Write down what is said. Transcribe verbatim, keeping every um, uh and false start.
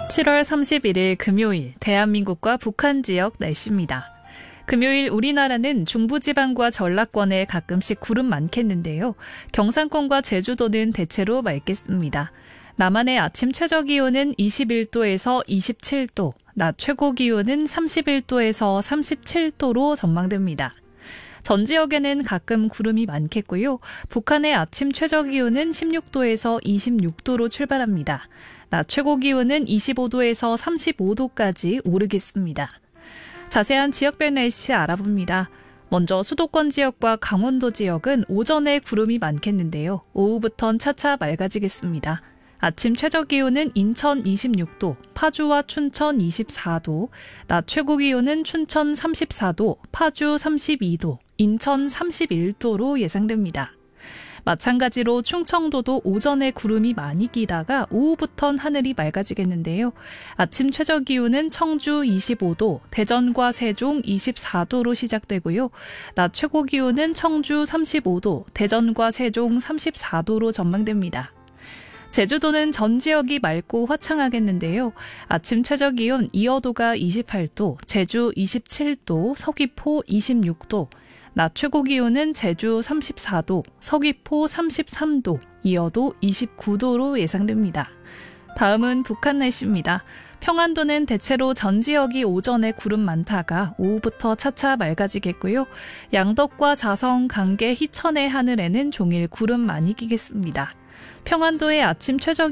칠월 삼십일일 금요일 대한민국과 북한 지역 날씨입니다. 금요일 우리나라는 중부지방과 전라권에 가끔씩 구름 많겠는데요. 경상권과 제주도는 대체로 맑겠습니다. 남한의 아침 최저기온은 이십일도에서 이십칠도, 낮 최고기온은 삼십일도에서 삼십칠도로 전망됩니다. 전 지역에는 가끔 구름이 많겠고요. 북한의 아침 최저기온은 십육도에서 이십육도로 출발합니다. 낮 최고기온은 이십오도에서 삼십오도까지 오르겠습니다. 자세한 지역별 날씨 알아봅니다. 먼저 수도권 지역과 강원도 지역은 오전에 구름이 많겠는데요. 오후부턴 차차 맑아지겠습니다. 아침 최저기온은 인천 이십육도, 파주와 춘천 이십사도, 낮 최고기온은 춘천 삼십사도, 파주 삼십이도, 인천 삼십일도로 예상됩니다. 마찬가지로 충청도도 오전에 구름이 많이 끼다가 오후부턴 하늘이 맑아지겠는데요. 아침 최저기온은 청주 이십오도, 대전과 세종 이십사도로 시작되고요. 낮 최고기온은 청주 삼십오도, 대전과 세종 삼십사도로 전망됩니다. 제주도는 전 지역이 맑고 화창하겠는데요. 아침 최저기온 이어도가 이십팔도, 제주 이십칠도, 서귀포 이십육도, 낮 최고기온은 제주 삼십사도, 서귀포 삼십삼도, 이어도 이십구도로 예상됩니다. 다음은 북한 날씨입니다. 평안도는 대체로 전 지역이 오전에 구름 많다가 오후부터 차차 맑아지겠고요. 양덕과 자성, 강계, 희천의 하늘에는 종일 구름 많이 끼겠습니다. 평안도의 아침 최저